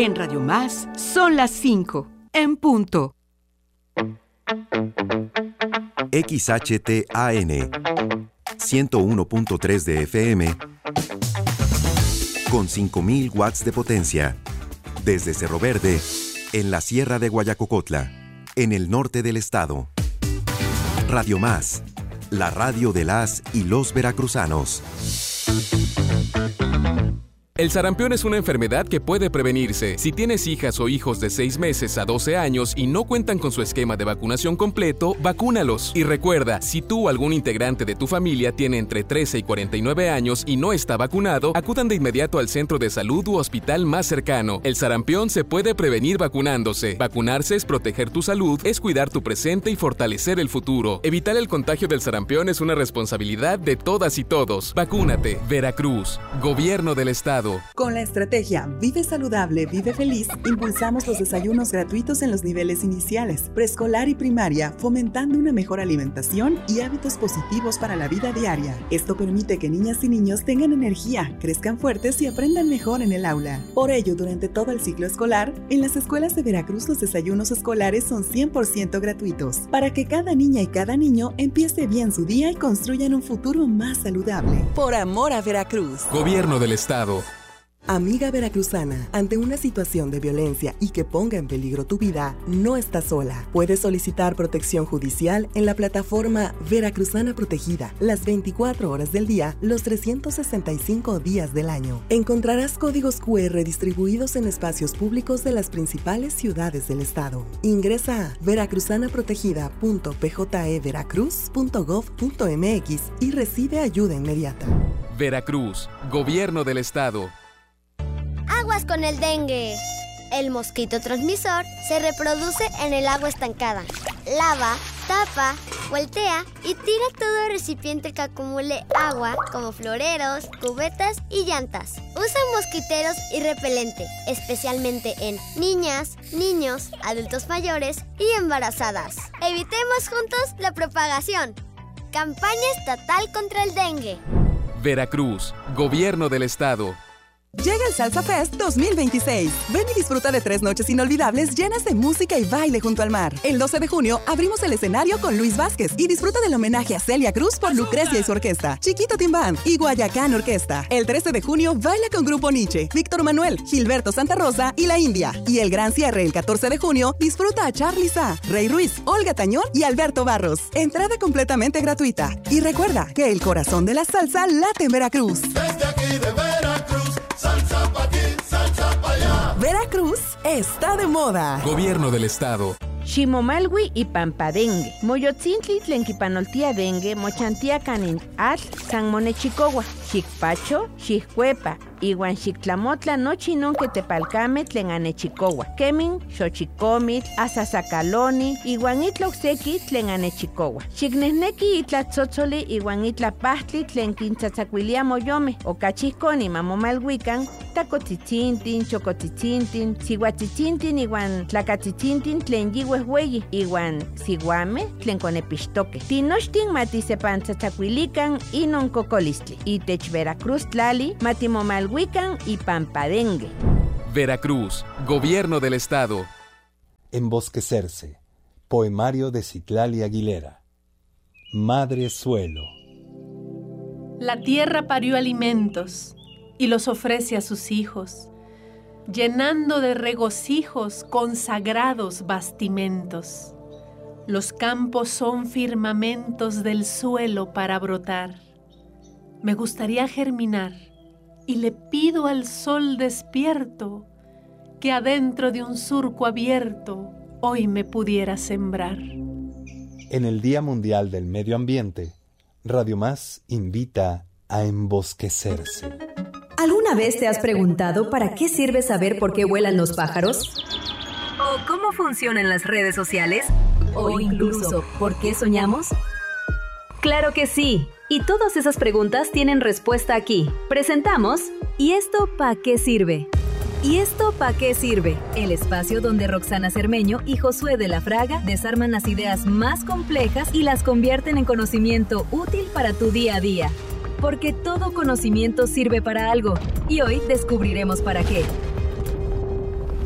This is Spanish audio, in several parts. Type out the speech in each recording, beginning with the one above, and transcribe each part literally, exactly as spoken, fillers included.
En Radio Más son las cinco, en punto. X H T A N ciento uno punto tres de F M con cinco mil watts de potencia. Desde Cerro Verde, en la Sierra de Guayacocotla, en el norte del estado. Radio Más, la radio de las y los veracruzanos. El sarampión es una enfermedad que puede prevenirse. Si tienes hijas o hijos de seis meses a doce años y no cuentan con su esquema de vacunación completo, vacúnalos. Y recuerda, si tú o algún integrante de tu familia tiene entre trece y cuarenta y nueve años y no está vacunado, acudan de inmediato al centro de salud u hospital más cercano. El sarampión se puede prevenir vacunándose. Vacunarse es proteger tu salud, es cuidar tu presente y fortalecer el futuro. Evitar el contagio del sarampión es una responsabilidad de todas y todos. Vacúnate. Veracruz, Gobierno del Estado. Con la estrategia Vive Saludable, Vive Feliz, impulsamos los desayunos gratuitos en los niveles iniciales, preescolar y primaria, fomentando una mejor alimentación y hábitos positivos para la vida diaria. Esto permite que niñas y niños tengan energía, crezcan fuertes y aprendan mejor en el aula. Por ello, durante todo el ciclo escolar, en las escuelas de Veracruz los desayunos escolares son cien por ciento gratuitos, para que cada niña y cada niño empiece bien su día y construyan un futuro más saludable. Por amor a Veracruz. Gobierno del Estado. Amiga veracruzana, ante una situación de violencia y que ponga en peligro tu vida, no estás sola. Puedes solicitar protección judicial en la plataforma Veracruzana Protegida, las veinticuatro horas del día, los trescientos sesenta y cinco días del año. Encontrarás códigos cu erre distribuidos en espacios públicos de las principales ciudades del estado. Ingresa a veracruzana protegida punto p j e veracruz punto gov punto m x y recibe ayuda inmediata. Veracruz, Gobierno del Estado. Aguas con el dengue. El mosquito transmisor se reproduce en el agua estancada. Lava, tapa, voltea y tira todo recipiente que acumule agua, como floreros, cubetas y llantas. Usa mosquiteros y repelente, especialmente en niñas, niños, adultos mayores y embarazadas. Evitemos juntos la propagación. Campaña estatal contra el dengue. Veracruz, Gobierno del Estado. Llega el Salsa Fest dos mil veintiséis. Ven y disfruta de tres noches inolvidables llenas de música y baile junto al mar. El doce de junio abrimos el escenario con Luis Vázquez y disfruta del homenaje a Celia Cruz por Lucrecia y su orquesta, Chiquito Timbán y Guayacán Orquesta. El trece de junio baila con Grupo Nietzsche, Víctor Manuel, Gilberto Santa Rosa y La India. Y el gran cierre el catorce de junio disfruta a Charly Sa, Rey Ruiz, Olga Tañón y Alberto Barros. Entrada completamente gratuita. Y recuerda que el corazón de la salsa late en Veracruz. Desde aquí de Veracruz, salsa pa' aquí, salsa pa' allá. Veracruz está de moda. Gobierno del Estado. Ximomalwi y Pampadengue. Moyotzintli tlenquipanoltia dengue, mochantia canin al San Monechicohua, Xicpacho, Xiccuepa, iwan Xictlamotla nochinon que tepalcame tlen anechicohua. Kemin, Xochicomitl, Asasacaloni, iwan itloxeki tlen anechicohua. Xicnehneki itlatzotzoli iwan itlapahtli tlen quintzatzacuilia moyome, ocachihconi mamomalhuican, tacotzitzinthin, chocotzitzinthin, sihuatzitzinthin iwan tlacatzitzintin tlen yihuehueyi, iwan sihuame tlen conepixtoque. Tinochtin matisepantzatzacuilican inon cocolistli. Itech Veracruz tlali matimomalhuican y Pampadengue. Veracruz, Gobierno del Estado. Embosquecerse. Poemario de Citlali Aguilera. Madre Suelo. La tierra parió alimentos y los ofrece a sus hijos, llenando de regocijos consagrados bastimentos. Los campos son firmamentos del suelo para brotar. Me gustaría germinar y le pido al sol despierto que adentro de un surco abierto hoy me pudiera sembrar. En el Día Mundial del Medio Ambiente, Radio Más invita a embosquecerse. ¿Alguna vez te has preguntado para qué sirve saber por qué vuelan los pájaros? ¿O cómo funcionan las redes sociales? ¿O incluso por qué soñamos? ¡Claro que sí! Y todas esas preguntas tienen respuesta aquí. Presentamos ¿Y esto pa' qué sirve? ¿Y esto pa' qué sirve? El espacio donde Roxana Cermeño y Josué de la Fraga desarman las ideas más complejas y las convierten en conocimiento útil para tu día a día. Porque todo conocimiento sirve para algo, y hoy descubriremos para qué.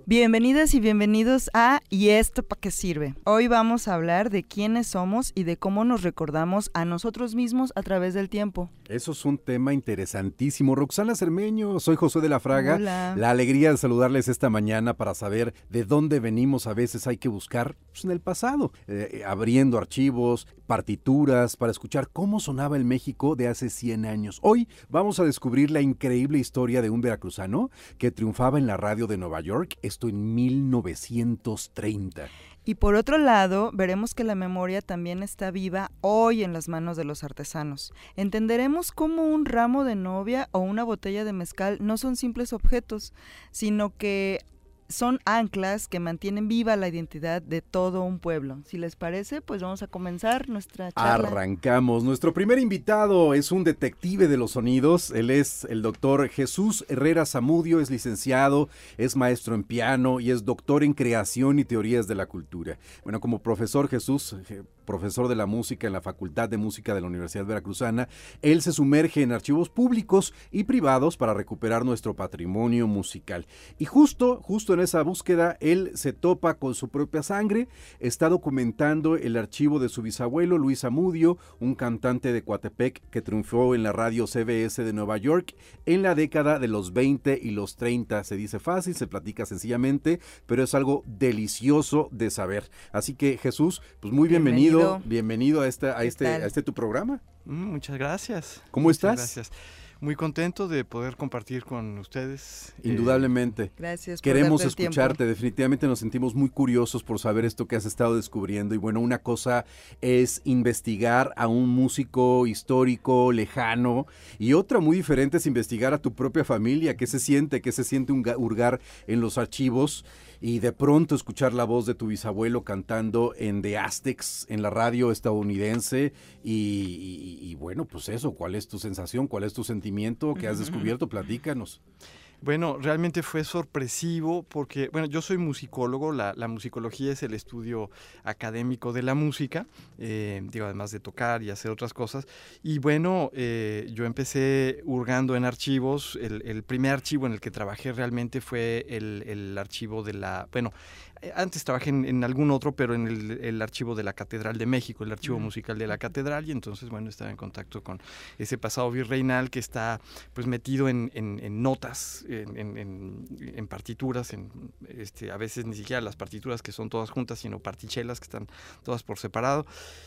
Bienvenidas y bienvenidos a ¿Y esto para qué sirve? Hoy vamos a hablar de quiénes somos y de cómo nos recordamos a nosotros mismos a través del tiempo. Eso es un tema interesantísimo. Roxana Cermeño, soy Josué de la Fraga. Hola. La alegría de saludarles esta mañana para saber de dónde venimos. A veces hay que buscar pues, en el pasado, eh, abriendo archivos, partituras, para escuchar cómo sonaba el México de hace cien años. Hoy vamos a descubrir la increíble historia de un veracruzano que triunfaba en la radio de Nueva York, esto en mil novecientos treinta. Y por otro lado, veremos que la memoria también está viva hoy en las manos de los artesanos. Entenderemos cómo un ramo de novia o una botella de mezcal no son simples objetos, sino que son anclas que mantienen viva la identidad de todo un pueblo. Si les parece, pues vamos a comenzar nuestra charla. Arrancamos. Nuestro primer invitado es un detective de los sonidos. Él es el doctor Jesús Herrera Zamudio, es licenciado, es maestro en piano y es doctor en creación y teorías de la cultura. Bueno, como profesor Jesús, profesor de la música en la Facultad de Música de la Universidad Veracruzana, él se sumerge en archivos públicos y privados para recuperar nuestro patrimonio musical. Y justo, justo en esa búsqueda, él se topa con su propia sangre, está documentando el archivo de su bisabuelo, Luis Zamudio, un cantante de Coatepec que triunfó en la radio C B S de Nueva York en la década de los veinte y los treinta. Se dice fácil, se platica sencillamente, pero es algo delicioso de saber. Así que, Jesús, pues muy bienvenido. Bienvenido, bienvenido a, esta, a, este, a este tu programa. Mm, muchas gracias. ¿Cómo muchas estás? Gracias. Muy contento de poder compartir con ustedes. Indudablemente. Eh, Gracias. Por Queremos darte el escucharte, tiempo. definitivamente nos sentimos muy curiosos por saber esto que has estado descubriendo. Y bueno, una cosa es investigar a un músico histórico, lejano, y otra muy diferente es investigar a tu propia familia. ¿Qué se siente? ¿Qué se siente un hurgar en los archivos? Y de pronto escuchar la voz de tu bisabuelo cantando en The Aztecs, en la radio estadounidense, y, y, y bueno, pues eso, ¿cuál es tu sensación? ¿Cuál es tu sentimiento que has descubierto? Platícanos. Bueno, realmente fue sorpresivo porque, bueno, yo soy musicólogo, la, la musicología es el estudio académico de la música, eh, digo, además de tocar y hacer otras cosas, y bueno, eh, yo empecé hurgando en archivos. El, el primer archivo en el que trabajé realmente fue el, el archivo de la, bueno, antes trabajé en, en algún otro, pero en el, el archivo de la Catedral de México, el archivo uh-huh. musical de la Catedral, y entonces, bueno, estaba en contacto con ese pasado virreinal que está, pues, metido en, en, en notas, en, en, en, en partituras, en, este, a veces ni siquiera las partituras que son todas juntas, sino partichelas que están todas por separado,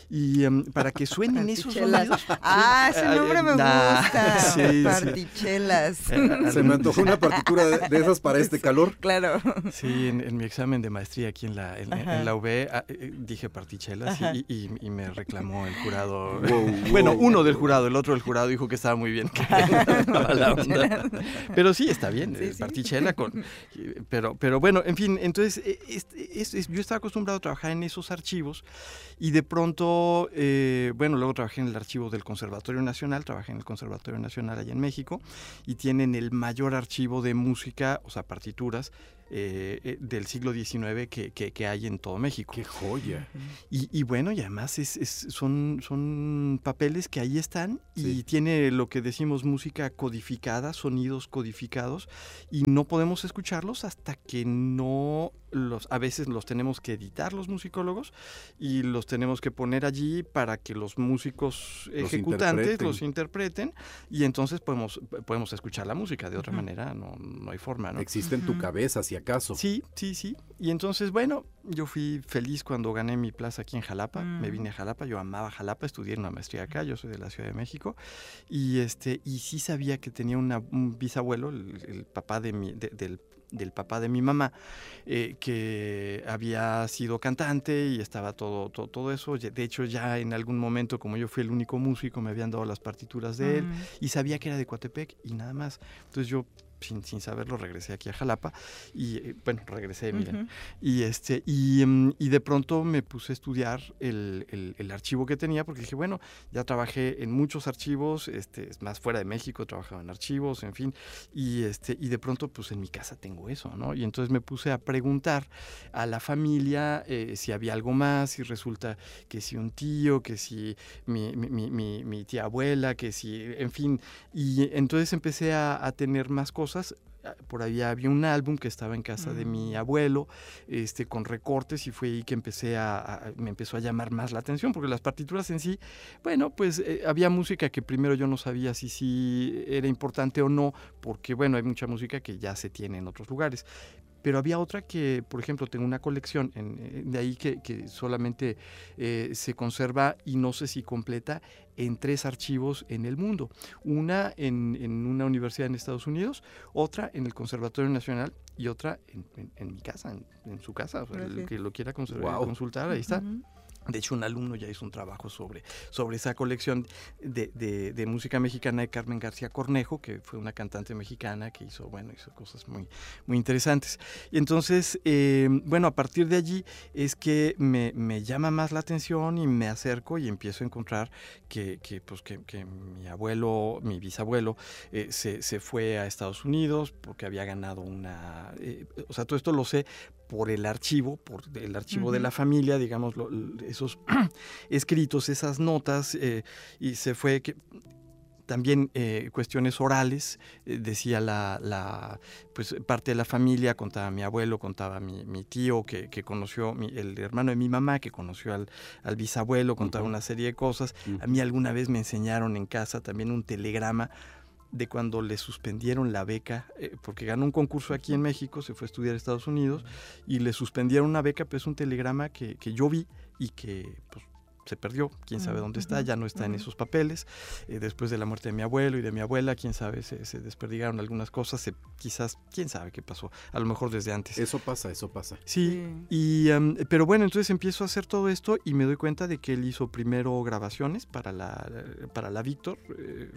y um, para que suenen esos sonidos. Ah, ese nombre me nah, gusta. Sí, partichelas. Sí. Se me antojó una partitura de, de esas para este calor. Claro. Sí, en, en mi examen de maestría aquí en la, en, en la U B A, eh, dije partichelas y, y, y me reclamó el jurado. Wow, wow. Bueno, uno del jurado, el otro del jurado dijo que estaba muy bien. Que la onda. Pero sí, está bien, sí, partichela sí. con... Pero, pero bueno, en fin, entonces es, es, es, yo estaba acostumbrado a trabajar en esos archivos y de pronto, eh, bueno, luego trabajé en el archivo del Conservatorio Nacional, trabajé en el Conservatorio Nacional allá en México y tienen el mayor archivo de música, o sea, partituras, Eh, eh, del siglo diecinueve que, que, que hay en todo México. ¡Qué joya! Y, y bueno, y además es, es, son, son papeles que ahí están y sí. tiene lo que decimos música codificada, sonidos codificados, y no podemos escucharlos hasta que no... Los, a veces los tenemos que editar los musicólogos y los tenemos que poner allí para que los músicos los ejecutantes interpreten. los interpreten y entonces podemos, podemos escuchar la música. De otra uh-huh. manera no, no hay forma, ¿no? Existe en tu cabeza, si acaso. Sí, sí, sí. Y entonces, bueno, yo fui feliz cuando gané mi plaza aquí en Jalapa. Uh-huh. Me vine a Jalapa, yo amaba Jalapa, estudié una maestría acá, yo soy de la Ciudad de México. Y este y sí sabía que tenía una, un bisabuelo, el, el papá de mi, de, del del papá de mi mamá, eh, que había sido cantante y estaba todo, todo, todo eso. De hecho, ya en algún momento, como yo fui el único músico, me habían dado las partituras de él uh-huh. y sabía que era de Coatepec y nada más. Entonces yo, sin, sin saberlo, regresé aquí a Jalapa y, eh, bueno, regresé, miren. Uh-huh. Y, este, y, um, y de pronto me puse a estudiar el, el, el archivo que tenía porque dije, bueno, ya trabajé en muchos archivos, este, es más fuera de México, trabajaba en archivos, en fin, y, este, y de pronto, pues en mi casa tengo eso, ¿no? Y entonces me puse a preguntar a la familia eh, si había algo más, y resulta que si un tío, que si mi, mi, mi, mi tía abuela, que si, en fin, y entonces empecé a, a tener más cosas. por ahí había un álbum que estaba en casa mm. de mi abuelo, este, con recortes, y fue ahí que empecé a, a, me empezó a llamar más la atención, porque las partituras en sí, bueno, pues eh, había música que primero yo no sabía si sí era importante o no, porque bueno, hay mucha música que ya se tiene en otros lugares. Pero había otra que, por ejemplo, tengo una colección en, de ahí que, que solamente eh, se conserva, y no sé si completa, en tres archivos en el mundo. Una en, en una universidad en Estados Unidos, otra en el Conservatorio Nacional y otra en, en, en mi casa, en, en su casa. O sea, el que lo quiera conservar, wow. consultar, ahí está. Uh-huh. De hecho, un alumno ya hizo un trabajo sobre, sobre esa colección de, de, de música mexicana de Carmen García Cornejo, que fue una cantante mexicana que hizo, bueno, hizo cosas muy, muy interesantes. Y entonces, eh, bueno, a partir de allí es que me, me llama más la atención y me acerco y empiezo a encontrar que, que, pues, que, que mi abuelo, mi bisabuelo, eh, se, se fue a Estados Unidos porque había ganado una... Eh, o sea, todo esto lo sé por el archivo, por el archivo uh-huh. de la familia, digamos, lo, esos escritos, esas notas, eh, y se fue que también eh, cuestiones orales, eh, decía la, la, pues parte de la familia, contaba mi abuelo, contaba mi, mi tío, que, que conoció, mi, el hermano de mi mamá, que conoció al, al bisabuelo, contaba uh-huh. una serie de cosas. Uh-huh. A mí alguna vez me enseñaron en casa también un telegrama de cuando le suspendieron la beca, eh, porque ganó un concurso aquí en México, se fue a estudiar a Estados Unidos, y le suspendieron una beca, pues un telegrama que, que yo vi y que pues se perdió, quién sabe dónde está, ya no está en esos papeles. Eh, después de la muerte de mi abuelo y de mi abuela, quién sabe, se, se desperdigaron algunas cosas, se, quizás, quién sabe qué pasó, a lo mejor desde antes. Eso pasa, eso pasa. Sí, sí. Y, um, pero bueno, entonces empiezo a hacer todo esto y me doy cuenta de que él hizo primero grabaciones para la, para la Víctor, eh,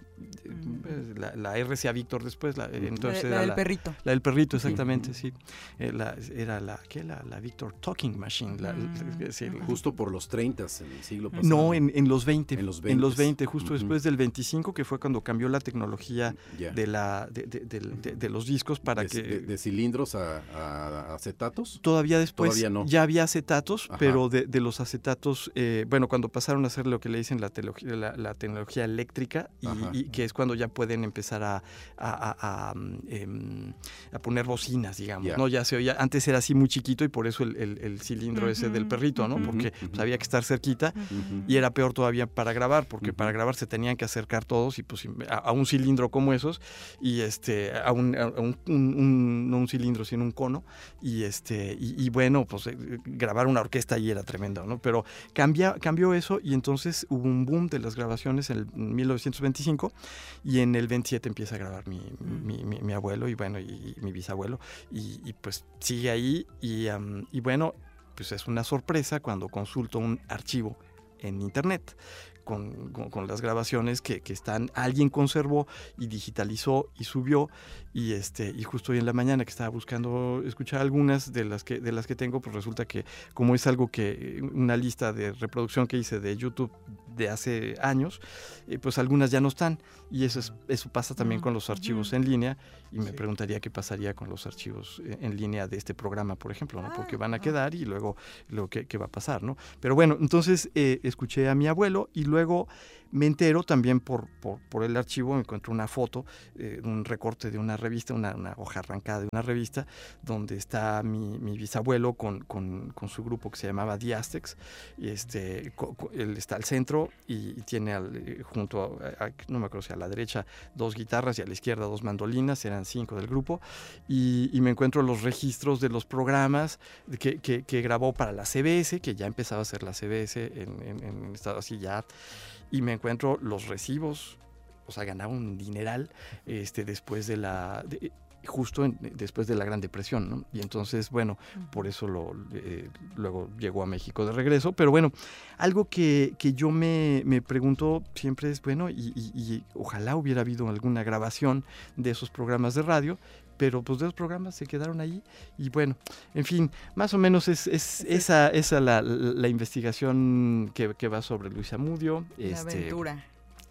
mm. la, la R C A Víctor después, la, entonces la, era la del la, perrito. La del perrito, exactamente, sí. sí. Eh, la, era la, ¿qué? La, la Víctor Talking Machine. La, mm. sí, Justo por los treintas en el siglo pasado. No, en, en los veinte. En los veinte. En los veinte, justo uh-huh. después del veinticinco, que fue cuando cambió la tecnología yeah. de, la, de, de, de, de, de los discos para de, que... De, de cilindros a, a acetatos. Todavía después Todavía no. ya había acetatos, Ajá. pero de, de los acetatos, eh, bueno, cuando pasaron a hacer lo que le dicen la, teología, la, la tecnología eléctrica, y, y que es cuando ya pueden empezar a, a, a, a, um, a poner bocinas, digamos, yeah. ¿no? Ya se oía, antes era así muy chiquito y por eso el, el, el cilindro uh-huh. ese del perrito, ¿no? Uh-huh. Porque uh-huh. pues, había que estar cerquita uh-huh. y era peor todavía para grabar, porque uh-huh. para grabar se tenían que acercar todos y pues a, a un cilindro como esos, y este a un, a un, un, un no un cilindro sino un cono, y este y, y bueno, pues eh, grabar una orquesta ahí era tremendo, ¿no? Pero cambia, cambió eso, y entonces hubo un boom de las grabaciones en el mil novecientos veinticinco, y en el veintisiete empieza a grabar mi, uh-huh. mi, mi, mi abuelo y bueno, y, y mi bisabuelo, y, y pues sigue ahí, y, um, y bueno, pues es una sorpresa cuando consulto un archivo en internet con, con, con las grabaciones que, que están, alguien conservó y digitalizó y subió, y este y justo hoy en la mañana que estaba buscando escuchar algunas de las que de las que tengo, pues resulta que como es algo que una lista de reproducción que hice de YouTube de hace años, eh, pues algunas ya no están, y eso es, eso pasa también con los archivos en línea, y me sí. preguntaría qué pasaría con los archivos en línea de este programa, por ejemplo, ¿no? Porque van a quedar y luego lo que, que va a pasar, ¿no? Pero bueno, entonces eh, escuché a mi abuelo, y luego me entero también por, por, por el archivo, me encuentro una foto, eh, un recorte de una revista, una, una hoja arrancada de una revista, donde está mi, mi bisabuelo con, con, con su grupo que se llamaba The Aztecs, y este, co, co, él está al centro y, y tiene al, eh, junto a, a, no me acuerdo si a la derecha, dos guitarras y a la izquierda dos mandolinas, eran cinco del grupo, y, y me encuentro los registros de los programas que, que, que grabó para la C B S, que ya empezaba a hacer la C B S en, en, en estado así ya, y me encuentro los recibos, o sea, ganaba un dineral este, después de la... De, justo en, después de la Gran Depresión, ¿no? Y entonces, bueno, uh-huh. por eso lo, eh, luego llegó a México de regreso. Pero bueno, algo que, que yo me, me pregunto siempre es, bueno, y, y, y ojalá hubiera habido alguna grabación de esos programas de radio, pero pues de los programas se quedaron ahí, y bueno, en fin, más o menos es, es esa, esa la, la investigación que, que va sobre Luis Zamudio. La este, aventura.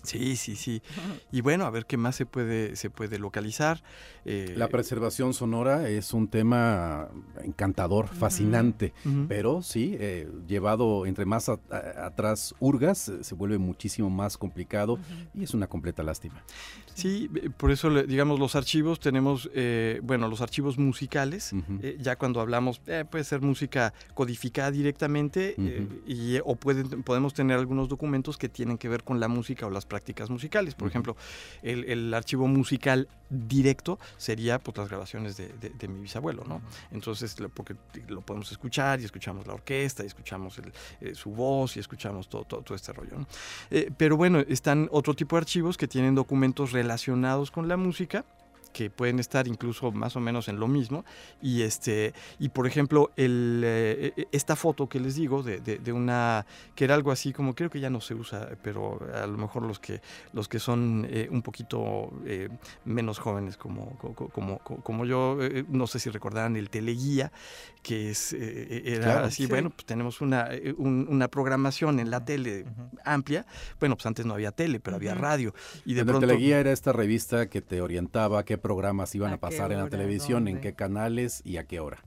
Sí, sí, sí. Y bueno, a ver qué más se puede, se puede localizar. Eh, la preservación sonora es un tema encantador, uh-huh. fascinante, uh-huh. pero sí, eh, llevado entre más a, a, atrás hurgas, se vuelve muchísimo más complicado uh-huh. y es una completa lástima. Sí, por eso, digamos, los archivos tenemos, eh, bueno, los archivos musicales, uh-huh. eh, ya cuando hablamos, eh, puede ser música codificada directamente, uh-huh. eh, y, o pueden, podemos tener algunos documentos que tienen que ver con la música o las prácticas musicales. Por uh-huh. ejemplo, el, el archivo musical directo sería pues las grabaciones de, de, de mi bisabuelo, ¿no? Uh-huh. Entonces, porque lo podemos escuchar y escuchamos la orquesta y escuchamos el, eh, su voz y escuchamos todo, todo, todo este rollo, ¿no? Eh, pero bueno, están otro tipo de archivos que tienen documentos relacionados con la música, que pueden estar incluso más o menos en lo mismo, y este y por ejemplo el, eh, esta foto que les digo de, de, de una que era algo así como, creo que ya no se usa, pero a lo mejor los que los que son eh, un poquito eh, menos jóvenes como como como, como yo, eh, no sé si recordarán el teleguía, que es eh, era claro, así, sí. Bueno, pues tenemos una un, una programación en la tele uh-huh. amplia. Bueno, pues antes no había tele, pero uh-huh. había radio, y de el pronto teleguía era esta revista que te orientaba a qué programas iban a, a pasar hora, en la televisión, ¿dónde? En qué canales y a qué hora.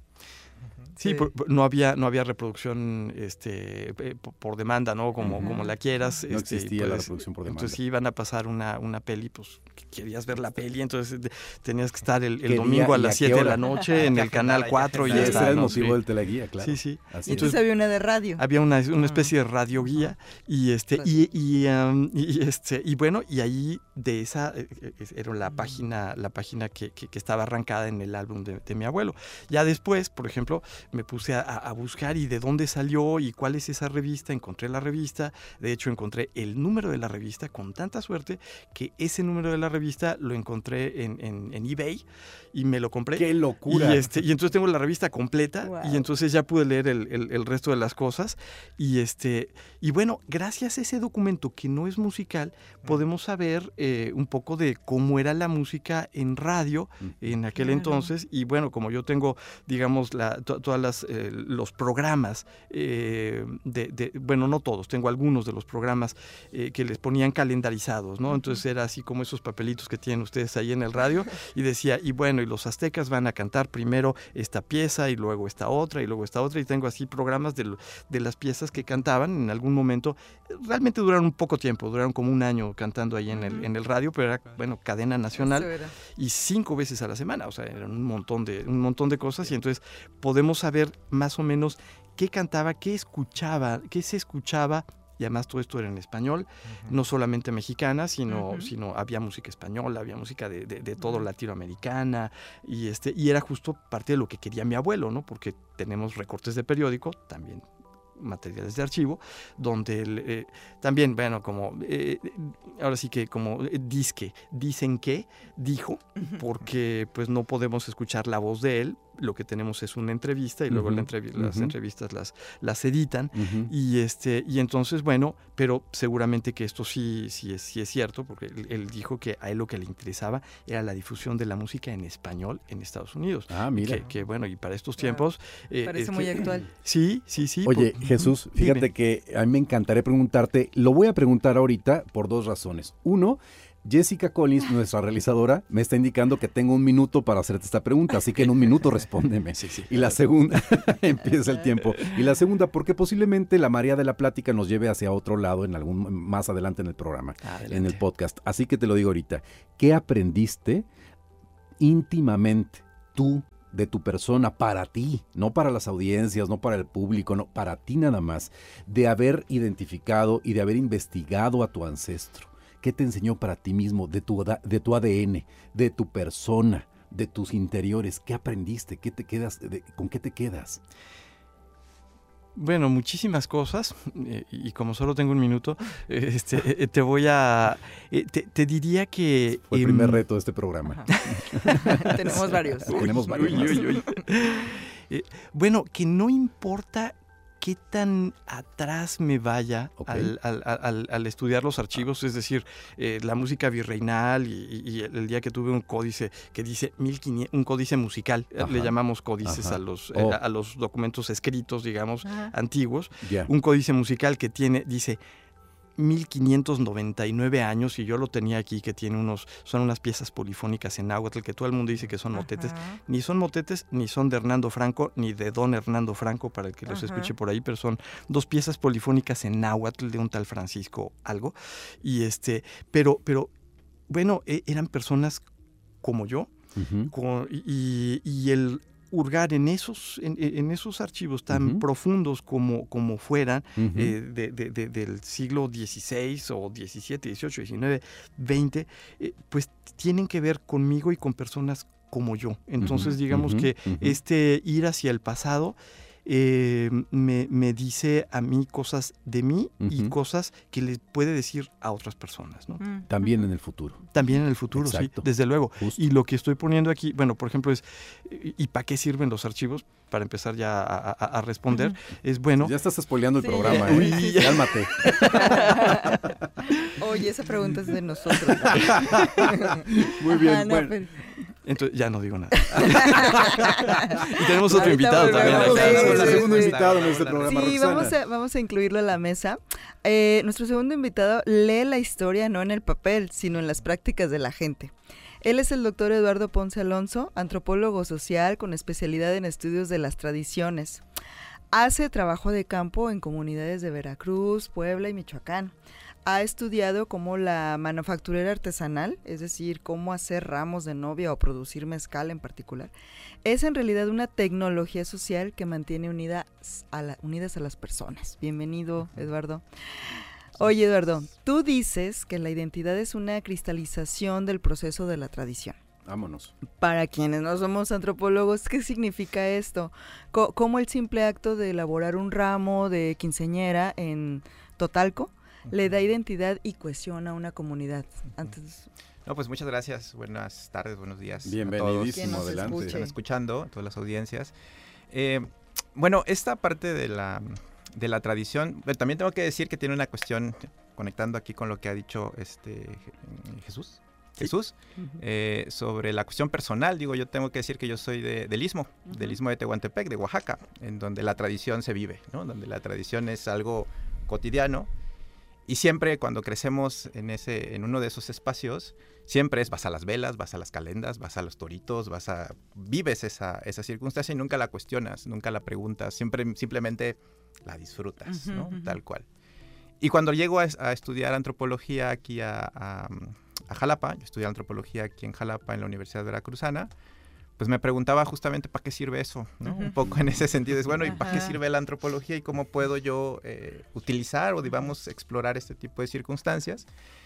Sí, por, no había no había reproducción este por, por demanda, ¿no? Como, uh-huh. como la quieras. No este, existía pues, la reproducción por demanda. Entonces sí iban a pasar una, una peli, pues querías ver la peli, entonces tenías que estar el, el domingo a las siete de la noche en el canal cuatro y ya está. Ese era el ¿no? motivo sí. del teleguía, claro. Sí, sí. Así y entonces es. Había una de radio. Había una, una especie de radio guía y este y, y, um, y este y bueno, y ahí de esa era la página la página que, que, que estaba arrancada en el álbum de, de mi abuelo. Ya después, por ejemplo, me puse a, a buscar y de dónde salió y cuál es esa revista. Encontré la revista, de hecho encontré el número de la revista con tanta suerte que ese número de la revista lo encontré en, en, en eBay y me lo compré. ¡Qué locura! Y, este, y entonces tengo la revista completa. Wow. Y entonces ya pude leer el, el, el resto de las cosas y este y bueno, gracias a ese documento que no es musical, podemos saber eh, un poco de cómo era la música en radio en aquel claro. entonces. Y bueno, como yo tengo, digamos, la, to, todas las eh, los programas eh, de, de, bueno, no todos, tengo algunos de los programas eh, que les ponían calendarizados, ¿no? Entonces era así como esos papelitos que tienen ustedes ahí en el radio y decía, y bueno, y los aztecas van a cantar primero esta pieza y luego esta otra y luego esta otra, y tengo así programas de, de las piezas que cantaban en algún momento. Realmente duraron un poco tiempo, duraron como un año cantando ahí en el, en el radio, pero era, bueno, cadena nacional y cinco veces a la semana, o sea, eran un montón de, un montón de cosas, y entonces podemos saber más o menos qué cantaba, qué escuchaba, qué se escuchaba, y además todo esto era en español, uh-huh. no solamente mexicana, sino, uh-huh. sino había música española, había música de, de, de todo uh-huh. latinoamericana, y este y era justo parte de lo que quería mi abuelo, ¿no? Porque tenemos recortes de periódico, también materiales de archivo, donde el, eh, también, bueno, como eh, ahora sí que como eh, disque, dicen que, dijo, porque pues no podemos escuchar la voz de él, lo que tenemos es una entrevista y luego uh-huh. la entrev- uh-huh. las entrevistas las, las editan uh-huh. y este y entonces bueno, pero seguramente que esto sí, sí, es, sí es cierto, porque él, él dijo que a él lo que le interesaba era la difusión de la música en español en Estados Unidos. Ah, mira. Que, que bueno, y para estos tiempos... Eh, Parece es muy que, actual. Sí, sí, sí. Oye, por, Jesús, fíjate dime. que a mí me encantaría preguntarte, lo voy a preguntar ahorita por dos razones. Uno, Jessica Collins, nuestra realizadora, me está indicando que tengo un minuto para hacerte esta pregunta, así que en un minuto respóndeme. Sí, sí. Y la segunda, empieza el tiempo. Y la segunda, porque posiblemente la marea de la plática nos lleve hacia otro lado en algún más adelante en el programa, adelante. En el podcast. Así que te lo digo ahorita. ¿Qué aprendiste íntimamente tú de tu persona para ti, no para las audiencias, no para el público, no, para ti nada más, de haber identificado y de haber investigado a tu ancestro? ¿Qué te enseñó para ti mismo, de tu, de tu A D N, de tu persona, de tus interiores? ¿Qué aprendiste? ¿Qué te quedas, de, ¿Con qué te quedas? Bueno, muchísimas cosas, eh, y como solo tengo un minuto, eh, este, eh, te voy a... Eh, te, te diría que... Fue el eh, primer reto de este programa. Tenemos varios. Tenemos varios. Uy, uy, uy. Eh, bueno, que no importa qué tan atrás me vaya okay. al, al, al, al estudiar los archivos, es decir, eh, la música virreinal y, y el día que tuve un códice que dice mil quinientos, un códice musical, Ajá. le llamamos códices a los, oh. eh, a los documentos escritos, digamos, Ajá. antiguos, yeah. un códice musical que tiene, dice mil quinientos noventa y nueve años y yo lo tenía aquí, que tiene unos, son unas piezas polifónicas en náhuatl que todo el mundo dice que son motetes. Ajá. Ni son motetes, ni son de Hernando Franco, ni de don Hernando Franco, para el que los Ajá. escuche por ahí, pero son dos piezas polifónicas en náhuatl de un tal Francisco algo. Y este, pero, pero bueno, e- eran personas como yo, uh-huh. con, y, y el hurgar en esos, en, en esos archivos tan uh-huh. profundos como, como fueran, uh-huh. eh, de, de, de, del siglo dieciséis o diecisiete, dieciocho, diecinueve, veinte, eh, pues tienen que ver conmigo y con personas como yo. Entonces, uh-huh. digamos uh-huh. que uh-huh. este ir hacia el pasado Eh, me, me dice a mí cosas de mí uh-huh. y cosas que le puede decir a otras personas, ¿no? Uh-huh. También en el futuro. También en el futuro, Exacto. sí, desde luego. Justo. Y lo que estoy poniendo aquí, bueno, por ejemplo, es ¿y para qué sirven los archivos? Para empezar ya a, a, a responder, uh-huh. es bueno... Ya estás spoileando el sí. programa, ¿eh? Sí, sí. Cálmate. Oye, esa pregunta es de nosotros. Muy bien, ah, no, bueno. Pero... Entonces, ya no digo nada. Y tenemos otro Ahorita invitado también. Sí, el sí, segundo sí. invitado en este programa, Sí, vamos a, vamos a incluirlo a la mesa. Eh, nuestro segundo invitado lee la historia no en el papel, sino en las prácticas de la gente. Él es el doctor Eduardo Ponce Alonso, antropólogo social con especialidad en estudios de las tradiciones. Hace trabajo de campo en comunidades de Veracruz, Puebla y Michoacán. Ha estudiado cómo la manufacturera artesanal, es decir, cómo hacer ramos de novia o producir mezcal en particular, es en realidad una tecnología social que mantiene unidas a, la, unidas a las personas. Bienvenido, Eduardo. Oye, Eduardo, tú dices que la identidad es una cristalización del proceso de la tradición. Vámonos. Para quienes no somos antropólogos, ¿qué significa esto? Co- ¿Cómo el simple acto de elaborar un ramo de quinceañera en Totalco le da identidad y cohesión a una comunidad? Antes... No, pues muchas gracias. Buenas tardes, buenos días. Bienvenidísimo, adelante. Que están escuchando, a todas las audiencias. Eh, bueno, esta parte de la, de la tradición, bueno, también tengo que decir que tiene una cuestión, conectando aquí con lo que ha dicho este Jesús. Sí. Jesús, uh-huh. eh, sobre la cuestión personal, digo, yo tengo que decir que yo soy de, del Istmo, uh-huh. del Istmo de Tehuantepec, de Oaxaca, en donde la tradición se vive, ¿no? Donde la tradición es algo cotidiano. Y siempre cuando crecemos en ese, en uno de esos espacios, siempre es vas a las velas, vas a las calendas, vas a los toritos, vas a vives esa, esa circunstancia y nunca la cuestionas, nunca la preguntas, siempre simplemente la disfrutas, uh-huh, ¿no? Uh-huh. Tal cual. Y cuando llego a, a estudiar antropología aquí a, a, a Jalapa, yo estudié antropología aquí en Jalapa en la Universidad Veracruzana, pues me preguntaba justamente para qué sirve eso, ¿no? Uh-huh. Un poco en ese sentido, es bueno, ¿y para qué sirve la antropología y cómo puedo yo eh, utilizar o, digamos, explorar este tipo de circunstancias?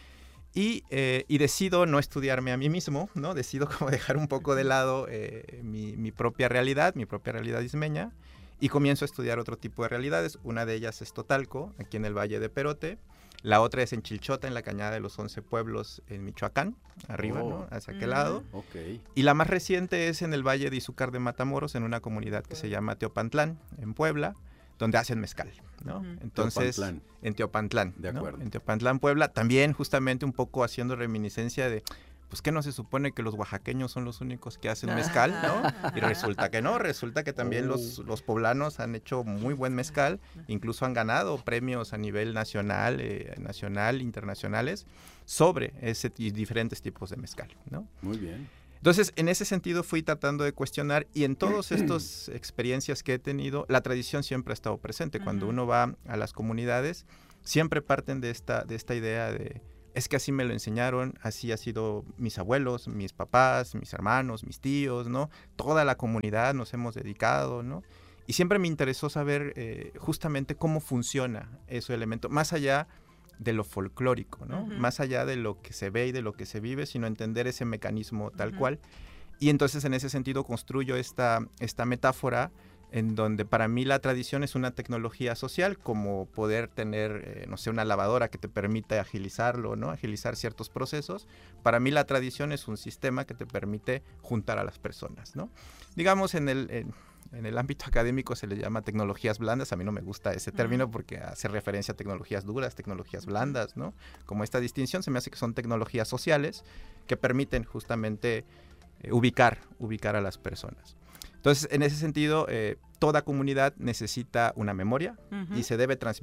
Y, eh, y decido no estudiarme a mí mismo, ¿no? Decido como dejar un poco de lado eh, mi, mi propia realidad, mi propia realidad ismeña, y comienzo a estudiar otro tipo de realidades. Una de ellas es Totalco, aquí en el Valle de Perote. La otra es en Chilchota, en la Cañada de los Once Pueblos, en Michoacán, arriba, oh. ¿no? Hacia aquel lado. Okay. Y la más reciente es en el Valle de Izúcar de Matamoros, en una comunidad que se llama Teopantlán, en Puebla, donde hacen mezcal, ¿no? Uh-huh. Entonces, Teopantlán. En Teopantlán, de acuerdo. ¿no? En Teopantlán, Puebla, también justamente un poco haciendo reminiscencia de... pues que no se supone que los oaxaqueños son los únicos que hacen mezcal, ¿no? Y resulta que no, resulta que también oh. los, los poblanos han hecho muy buen mezcal, incluso han ganado premios a nivel nacional, eh, nacional, internacionales, sobre ese y diferentes tipos de mezcal, ¿no? Muy bien. Entonces, en ese sentido fui tratando de cuestionar y en todas estas experiencias que he tenido, la tradición siempre ha estado presente. Uh-huh. Cuando uno va a las comunidades, siempre parten de esta, de esta idea de es que así me lo enseñaron, así ha sido mis abuelos, mis papás, mis hermanos, mis tíos, ¿no? Toda la comunidad nos hemos dedicado, ¿no? Y siempre me interesó saber eh, justamente cómo funciona ese elemento, más allá de lo folclórico, ¿no? Uh-huh. Más allá de lo que se ve y de lo que se vive, sino entender ese mecanismo tal uh-huh. cual. Y entonces en ese sentido construyo esta, esta metáfora en donde para mí la tradición es una tecnología social, como poder tener, eh, no sé, una lavadora que te permite agilizarlo, ¿no? Agilizar ciertos procesos. Para mí la tradición es un sistema que te permite juntar a las personas, ¿no? Digamos, en el, en, en el ámbito académico se le llama tecnologías blandas. A mí no me gusta ese término porque hace referencia a tecnologías duras, tecnologías blandas, ¿no? Como esta distinción, se me hace que son tecnologías sociales que permiten justamente eh, ubicar, ubicar a las personas. Entonces, en ese sentido, eh, toda comunidad necesita una memoria uh-huh. y se debe transmitir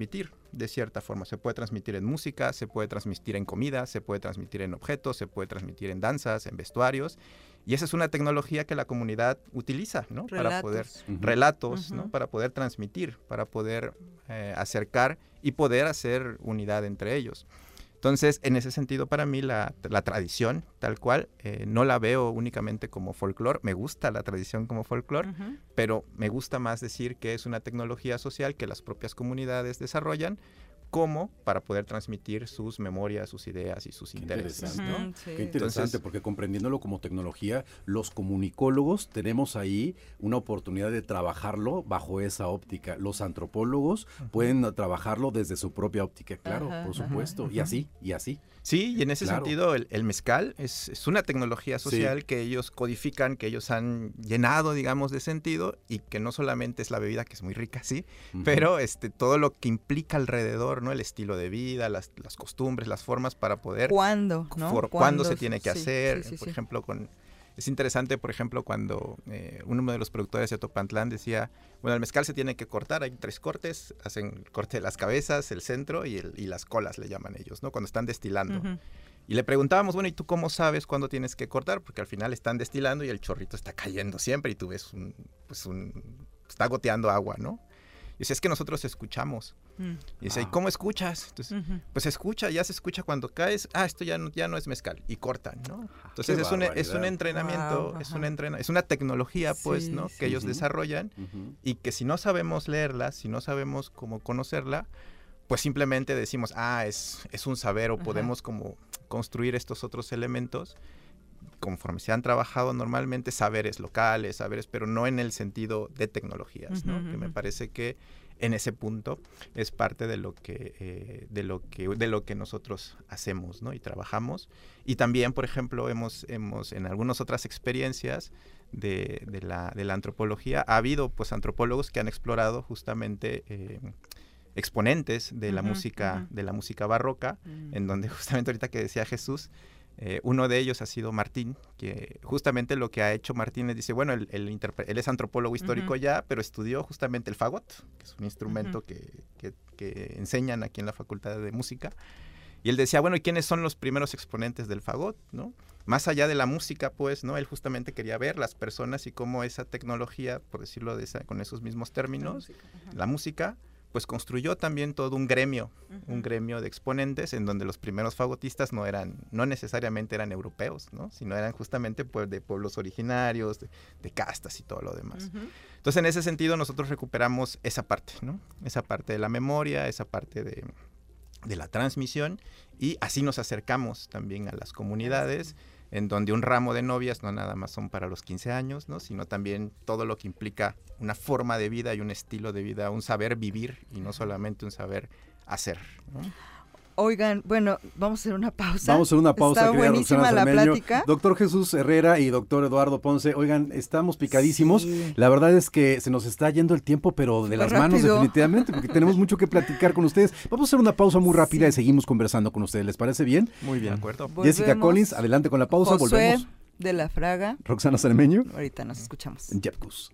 de cierta forma. Se puede transmitir en música, se puede transmitir en comida, se puede transmitir en objetos, se puede transmitir en danzas, en vestuarios. Y esa es una tecnología que la comunidad utiliza, ¿no? Relatos. Para poder, Uh-huh. relatos, Uh-huh. ¿no? Para poder transmitir, para poder eh, acercar y poder hacer unidad entre ellos. Entonces, en ese sentido, para mí, la, la tradición, tal cual, eh, no la veo únicamente como folclore. Me gusta la tradición como folclore, Ujú. pero me gusta más decir que es una tecnología social que las propias comunidades desarrollan como para poder transmitir sus memorias, sus ideas y sus Qué intereses, interesante, ¿no? ¿no? Qué interesante, Entonces, porque comprendiéndolo como tecnología, los comunicólogos tenemos ahí una oportunidad de trabajarlo bajo esa óptica. Los antropólogos uh-huh. pueden trabajarlo desde su propia óptica, claro, Ajá, por supuesto, ajá, y ajá. así, y así. Sí, y en ese Claro. sentido el, el mezcal es, es una tecnología social Sí. que ellos codifican, que ellos han llenado, digamos, de sentido, y que no solamente es la bebida, que es muy rica, sí, Ujú. pero este todo lo que implica alrededor, ¿no? El estilo de vida, las, las costumbres, las formas para poder... ¿Cuándo, no? por- ¿Cuándo? ¿Cuándo se tiene que Sí, hacer? sí, sí, por sí. ejemplo, con... Es interesante, por ejemplo, cuando eh, uno de los productores de Topantlán decía, bueno, el mezcal se tiene que cortar, hay tres cortes, hacen el corte de las cabezas, el centro y, el, y las colas, le llaman ellos, ¿no? Cuando están destilando. Ujú. Y le preguntábamos, bueno, ¿y tú cómo sabes cuándo tienes que cortar? Porque al final están destilando y el chorrito está cayendo siempre y tú ves un, pues un, está goteando agua, ¿no? Y dice, es que nosotros escuchamos. Mm. Y dice, ¿y Wow. cómo escuchas? Entonces, Ujú. pues escucha, ya se escucha cuando caes, ah, esto ya no, ya no es mezcal, y cortan, ¿no? Entonces Qué es un, es un barbaridad. entrenamiento, Wow, es, ajá. un entrena, es una tecnología, pues, Sí, ¿no? sí. Que ellos Ujú. desarrollan Ujú. y que si no sabemos leerla, si no sabemos cómo conocerla, pues simplemente decimos, ah, es, es un saber o Ajá. podemos como construir estos otros elementos conforme se han trabajado normalmente, saberes locales, saberes, pero no en el sentido de tecnologías, ¿no? Ujú, Que me ujú. parece que en ese punto es parte de lo que eh, de lo que de lo que nosotros hacemos, ¿no? Y trabajamos. Y también, por ejemplo, hemos hemos en algunas otras experiencias de, de la de la antropología ha habido pues antropólogos que han explorado justamente eh, exponentes de la Ujú, música ujú. de la música barroca, Mm. en donde justamente ahorita que decía Jesús, eh, uno de ellos ha sido Martín, que justamente lo que ha hecho Martín es, dice, bueno, él, él, interpre- él es antropólogo histórico Ujú. ya, pero estudió justamente el fagot, que es un instrumento Ujú. que, que- que enseñan aquí en la Facultad de Música. Y él decía, bueno, ¿y quiénes son los primeros exponentes del fagot, no? Más allá de la música, pues, ¿no? Él justamente quería ver las personas y cómo esa tecnología, por decirlo de esa, con esos mismos términos, la música, pues construyó también todo un gremio, Ujú. un gremio de exponentes en donde los primeros fagotistas no eran, no necesariamente eran europeos, ¿no? Sino eran justamente pues de pueblos originarios, de, de castas y todo lo demás. Ujú. Entonces, en ese sentido, nosotros recuperamos esa parte, ¿no? Esa parte de la memoria, esa parte de, de la transmisión, y así nos acercamos también a las comunidades, en donde un ramo de novias no nada más son para los quince años, ¿no? Sino también todo lo que implica una forma de vida y un estilo de vida, un saber vivir y no solamente un saber hacer, ¿no? Oigan, bueno, vamos a hacer una pausa. Vamos a hacer una pausa, Está querida buenísima Roxana la Cermeño. plática. Doctor Jesús Herrera y doctor Eduardo Ponce, oigan, estamos picadísimos. Sí. La verdad es que se nos está yendo el tiempo, pero de Súper las manos rápido. definitivamente, porque tenemos mucho que platicar con ustedes. Vamos a hacer una pausa muy rápida y seguimos conversando con ustedes. ¿Les parece bien? Muy bien, de acuerdo. Jessica Volvemos. Collins, adelante con la pausa, Josué volvemos. de la Fraga. Roxana Cermeño. Ahorita nos escuchamos. En Jepcus.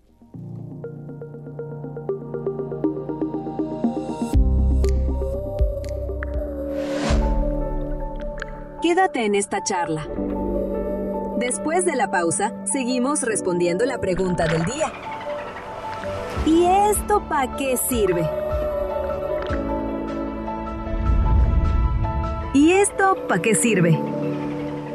Quédate en esta charla. Después de la pausa, seguimos respondiendo la pregunta del día. ¿Y esto para qué sirve? ¿Y esto para qué sirve?